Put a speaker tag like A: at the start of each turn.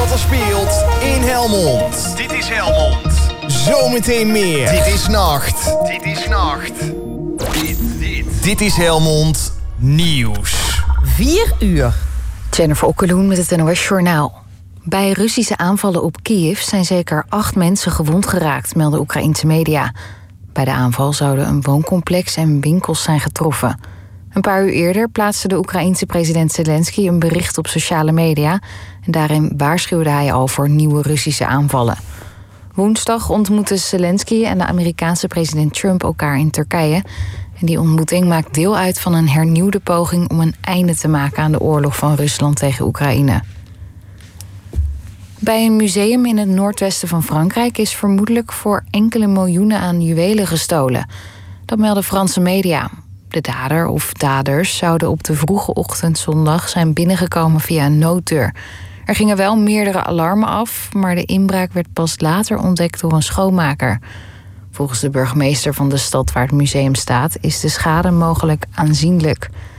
A: wat er speelt in Helmond.
B: Dit is Helmond.
A: Zometeen meer. Dit is Nacht.
B: Dit is Nacht.
A: Dit is Helmond Nieuws.
C: 4 uur.
D: Jennifer Okkeloen met het NOS Journaal. Bij Russische aanvallen op Kiev zijn zeker 8 mensen gewond geraakt, melden Oekraïense media. Bij de aanval zouden een wooncomplex en winkels zijn getroffen. Een paar uur eerder plaatste de Oekraïense president Zelensky een bericht op sociale media. En daarin waarschuwde hij al voor nieuwe Russische aanvallen. Woensdag ontmoetten Zelensky en de Amerikaanse president Trump elkaar in Turkije. En die ontmoeting maakt deel uit van een hernieuwde poging om een einde te maken aan de oorlog van Rusland tegen Oekraïne. Bij een museum in het noordwesten van Frankrijk is vermoedelijk voor enkele miljoenen aan juwelen gestolen. Dat melden Franse media. De dader of daders zouden op de vroege ochtend zondag zijn binnengekomen via een nooddeur. Er gingen wel meerdere alarmen af, maar de inbraak werd pas later ontdekt door een schoonmaker. Volgens de burgemeester van de stad waar het museum staat is de schade mogelijk aanzienlijk.